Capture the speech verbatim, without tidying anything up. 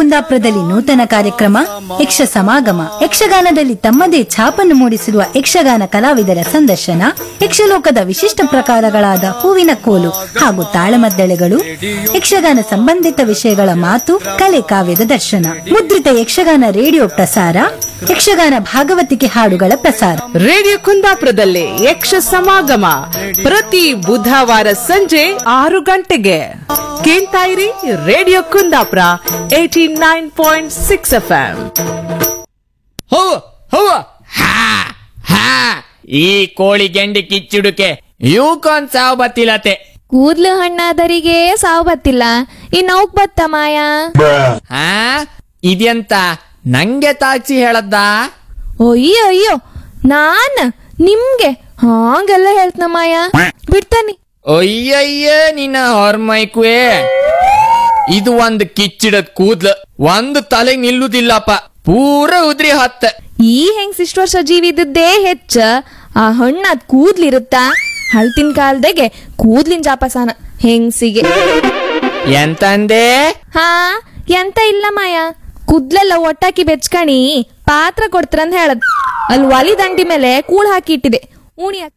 ಕುಂದಾಪುರದಲ್ಲಿ ನೂತನ ಕಾರ್ಯಕ್ರಮ ಯಕ್ಷ ಸಮಾಗಮ ಯಕ್ಷಗಾನದಲ್ಲಿ ತಮ್ಮದೇ ಛಾಪನ್ನು ಮೂಡಿಸಿರುವ ಯಕ್ಷಗಾನ ಕಲಾವಿದರ ಸಂದರ್ಶನ ಯಕ್ಷಲೋಕದ ವಿಶಿಷ್ಟ ಪ್ರಕಾರಗಳಾದ ಹೂವಿನ ಕೋಲು ಹಾಗೂ ತಾಳಮದ್ದಳೆಗಳು ಯಕ್ಷಗಾನ ಸಂಬಂಧಿತ ವಿಷಯಗಳ ಮಾತು ಕಲೆ ಕಾವ್ಯದ ದರ್ಶನ ಮುದ್ರಿತ ಯಕ್ಷಗಾನ ರೇಡಿಯೋ ಪ್ರಸಾರ ಯಕ್ಷಗಾನ ಭಾಗವತಿಕೆ ಹಾಡುಗಳ ಪ್ರಸಾರ ರೇಡಿಯೋ ಕುಂದಾಪುರದಲ್ಲಿ ಯಕ್ಷ ಸಮಾಗಮ ಪ್ರತಿ ಬುಧವಾರ ಸಂಜೆ ಆರು ಗಂಟೆಗೆ ಕೇಳ್ತಾ ಇರಿ radio Kundapura eighty nine point six F M. ಹೋ ಹೋ ಹಾ ಹಾ ಈ ಕೋಳಿ ಗೆಂಡಿ ಕಿಚ್ಚುಡುಕೆ ಇವಕ್ಕೊಂದ್ ಸಾವು ಬತ್ತಿಲತೆ. ಕೂದ್ಲು ಹಣ್ಣಾದರಿಗೆ ಸಾವು ಬತ್ತಿಲ್ಲ, ಇನ್ ಅವಕ್ ಬತ್ತ ಮಾಯ. ಹಾ ಇದೆಂತ ನಂಗೆ ತಾಚಿ ಹೇಳದ್ದ? ಅಯ್ಯೋ ಅಯ್ಯೋ ನಾನ್ ನಿಮ್ಗೆ ಹಾಗೆಲ್ಲ ಹೇಳ್ತನ ಮಾಯ, ಬಿಡ್ತಾನಿ. ಅಯ್ಯಯ್ಯ ನಿನ್ನ ಹೊರ್ಮೈಕುವೆ, ಇದು ಒಂದ್ ಕಿಚ್ಚಿಡದ್ ಕೂದ್ಲು ಒಂದ್ ತಲೆ ನಿಲ್ಲುದಿಲ್ಲಪ್ಪ, ಪೂರ ಉದ್ರಿ ಹತ್ತ. ಈ ಹೆಂಗ್ ಇಷ್ಟು ವರ್ಷ ಜೀವಿದ್ದೇ ಹೆಚ್ಚ, ಆ ಹಣ್ಣಾದ್ ಕೂದ್ಲಿರುತ್ತ. ಹಳ್ತಿನ ಕಾಲದಾಗೆ ಕೂದ್ಲಿನ ಜಾಪಸಾನ ಹೆಂಗ್ಸಿಗೆ. ಎಂತಂದೆ? ಹಾ ಎಂತ ಇಲ್ಲ ಮಾಯ, ಕೂದ್ಲೆಲ್ಲ ಒಟ್ಟಾಕಿ ಬೆಚ್ಕಣಿ ಪಾತ್ರ ಕೊಡ್ತಾರಂತ ಹೇಳದ್. ಅಲ್ಲಿ ಒಲಿ ದಂಡಿ ಮೇಲೆ ಕೂಳ್ ಹಾಕಿ ಇಟ್ಟಿದೆ, ಉಣಿ